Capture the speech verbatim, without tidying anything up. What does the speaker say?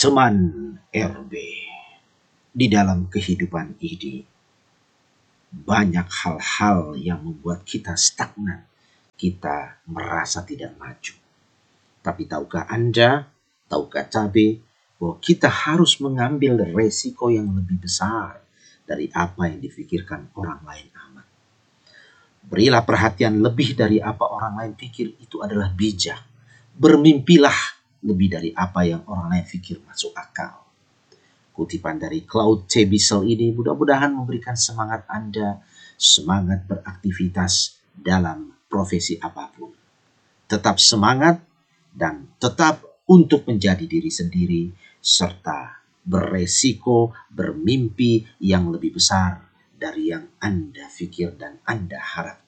Teman R B, di dalam kehidupan ini banyak hal-hal yang membuat kita stagnan, kita merasa tidak maju. Tapi tahukah Anda, tahukah cabe, bahwa kita harus mengambil resiko yang lebih besar dari apa yang difikirkan orang lain amat. Berilah perhatian lebih dari apa orang lain pikir, itu adalah bijak. Bermimpilah lebih dari apa yang orang lain pikir masuk akal. Kutipan dari Claude T. Bissell ini mudah-mudahan memberikan semangat Anda, semangat beraktivitas dalam profesi apapun. Tetap semangat dan tetap untuk menjadi diri sendiri, serta beresiko bermimpi yang lebih besar dari yang Anda pikir dan Anda harapkan.